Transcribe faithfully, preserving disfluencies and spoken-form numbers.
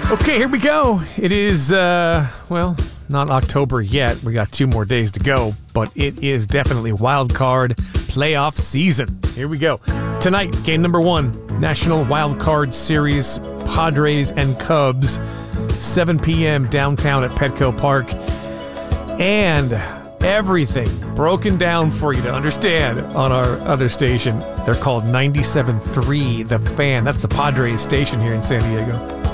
Okay, here we go. It is, uh, well, not October yet. We got two more days to go, but it is definitely wild card playoff season. Here we go. Tonight, game number one, National Wild Card Series, Padres and Cubs, seven p.m. downtown at Petco Park. And everything broken down for you to understand on our other station. They're called ninety-seven point three The Fan. That's the Padres station here in San Diego.